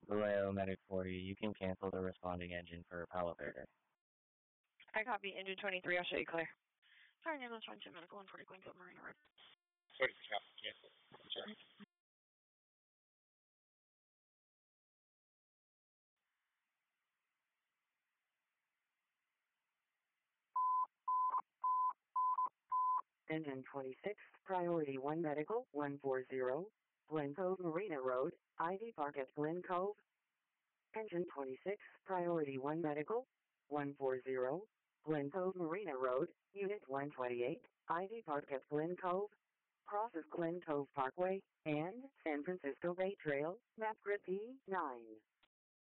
Vallejo Medic 40, you can cancel the responding engine for Palo Verde. I copy. Engine 23, I'll show you clear. Sorry, ambulance 22 medical 140 Glencoe Marina Road. 40 cancel. Sure. Engine 26, Priority 1 Medical 140, Glen Cove Marina Road, Ivy Park at Glen Cove. Engine 26, Priority 1 Medical 140, Glen Cove Marina Road, Unit 128, Ivy Park at Glen Cove. Crosses Glen Cove Parkway and San Francisco Bay Trail, map grid P9.